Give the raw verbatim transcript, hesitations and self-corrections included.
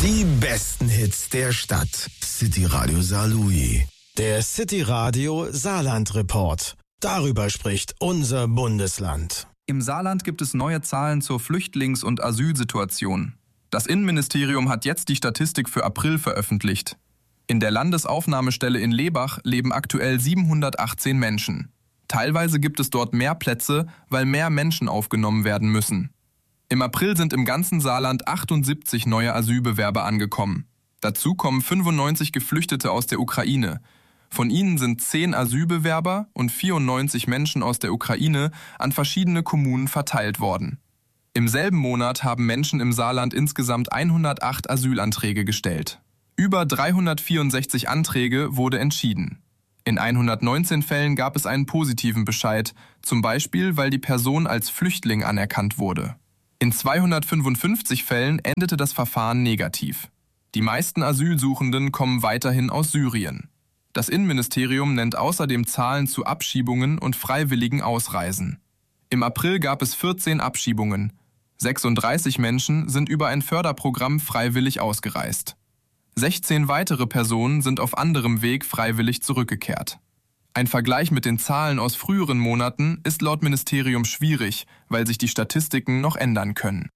Die besten Hits der Stadt. City Radio Saarlouis. Der City Radio Saarland Report. Darüber spricht unser Bundesland. Im Saarland gibt es neue Zahlen zur Flüchtlings- und Asylsituation. Das Innenministerium hat jetzt die Statistik für April veröffentlicht. In der Landesaufnahmestelle in Lebach leben aktuell siebenhundertachtzehn Menschen. Teilweise gibt es dort mehr Plätze, weil mehr Menschen aufgenommen werden müssen. Im April sind im ganzen Saarland achtundsiebzig neue Asylbewerber angekommen. Dazu kommen fünfundneunzig Geflüchtete aus der Ukraine. Von ihnen sind zehn Asylbewerber und vierundneunzig Menschen aus der Ukraine an verschiedene Kommunen verteilt worden. Im selben Monat haben Menschen im Saarland insgesamt hundertacht Asylanträge gestellt. Über dreihundertvierundsechzig Anträge wurde entschieden. In hundertneunzehn Fällen gab es einen positiven Bescheid, zum Beispiel, weil die Person als Flüchtling anerkannt wurde. In zweihundertfünfundfünfzig Fällen endete das Verfahren negativ. Die meisten Asylsuchenden kommen weiterhin aus Syrien. Das Innenministerium nennt außerdem Zahlen zu Abschiebungen und freiwilligen Ausreisen. Im April gab es vierzehn Abschiebungen. sechsunddreißig Menschen sind über ein Förderprogramm freiwillig ausgereist. sechzehn weitere Personen sind auf anderem Weg freiwillig zurückgekehrt. Ein Vergleich mit den Zahlen aus früheren Monaten ist laut Ministerium schwierig, weil sich die Statistiken noch ändern können.